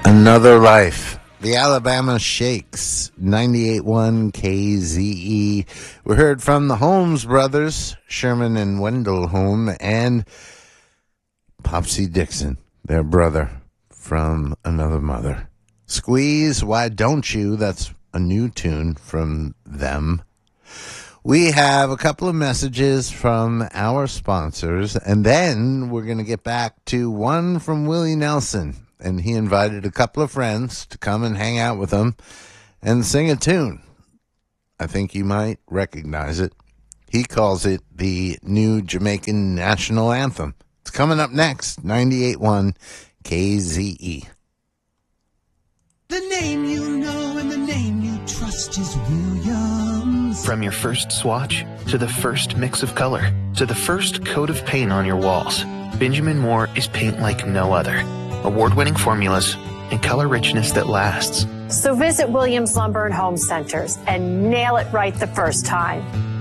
Another Life. The Alabama Shakes, 98.1 KZE. We heard from the Holmes brothers, Sherman and Wendell Holm, and Popsy Dixon, their brother from another mother. Squeeze, Why Don't You? That's a new tune from them. We have a couple of messages from our sponsors, and then we're going to get back to one from Willie Nelson. And he invited a couple of friends to come and hang out with him and sing a tune. I think you might recognize it. He calls it the new Jamaican national anthem. It's coming up next, 98.1 KZE. The name you know and the name you trust is Williams. From your first swatch, to the first mix of color, to the first coat of paint on your walls, Benjamin Moore is paint like no other. Award-winning formulas and color richness that lasts. So visit Williams Lumber and Home Centers and nail it right the first time.